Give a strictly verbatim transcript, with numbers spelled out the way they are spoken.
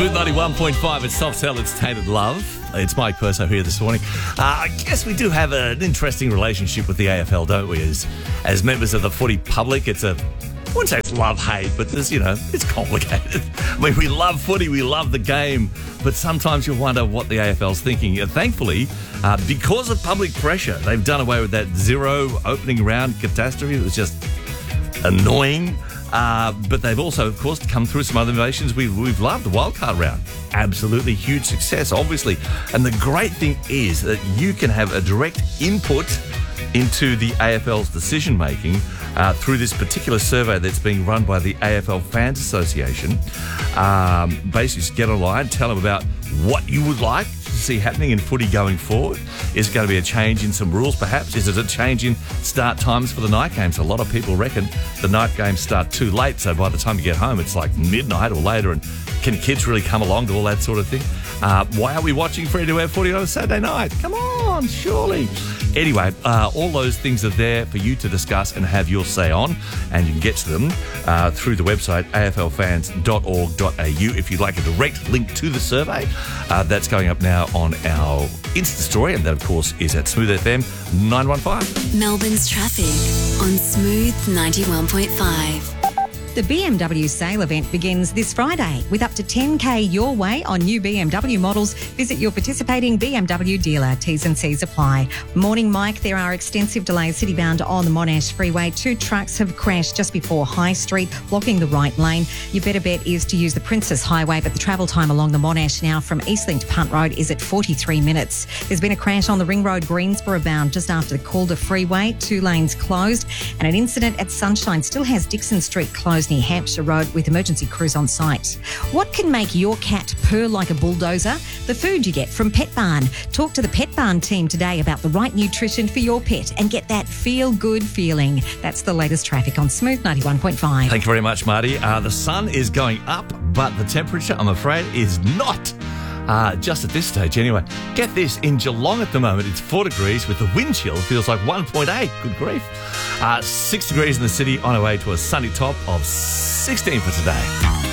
With ninety-one point five, it's Soft Cell, it's Tainted Love. It's Mike Perso here this morning. Uh, I guess we do have an interesting relationship with the A F L, don't we? As as members of the footy public, it's a, I wouldn't say it's love-hate, but there's, you know, it's complicated. I mean, we love footy, we love the game, but sometimes you wonder what the A F L's thinking. And thankfully, uh, because of public pressure, they've done away with that zero opening round catastrophe. It was just annoying. Uh, but they've also, of course, come through some other innovations we've, we've loved. The wildcard round, absolutely huge success, obviously. And the great thing is that you can have a direct input into the A F L's decision-making uh, through this particular survey that's being run by the A F L Fans Association. Um, basically, just get online, tell them about what you would like to see happening in footy going forward. Is it going to be a change in some rules, perhaps? Is it a change in start times for the night games? A lot of people reckon the night games start too late, so by the time you get home, it's like midnight or later, and can kids really come along to all that sort of thing? Uh, why are we watching free-to-air footy on a Saturday night? Come on, surely. Anyway, uh, all those things are there for you to discuss and have your say on, and you can get to them uh, through the website a f l fans dot org dot a u if you'd like a direct link to the survey. Uh, that's going up now on our Insta story, and that, of course, is at Smooth F M nine one five. Melbourne's traffic on Smooth ninety-one point five. The B M W sale event begins this Friday with up to ten K your way on new B M W models. Visit your participating B M W dealer. T's and C's apply. Morning, Mike. There are extensive delays city-bound on the Monash Freeway. Two trucks have crashed just before High Street, blocking the right lane. Your better bet is to use the Princess Highway, but the travel time along the Monash now from Eastlink to Punt Road is at forty-three minutes. There's been a crash on the Ring Road Greensboro bound just after the Calder Freeway. Two lanes closed. And an incident at Sunshine still has Dixon Street closed near Hampshire Road with emergency crews on site. What can make your cat purr like a bulldozer? The food you get from Pet Barn. Talk to the Pet Barn team today about the right nutrition for your pet and get that feel-good feeling. That's the latest traffic on Smooth ninety-one point five. Thank you very much, Marty. Uh, the sun is going up, but the temperature, I'm afraid, is not. Uh, just at this stage anyway. Get this, in Geelong at the moment, it's four degrees with the wind chill. Feels like one point eight. Good grief. Uh, six degrees in the city on our way to a sunny top of sixteen for today.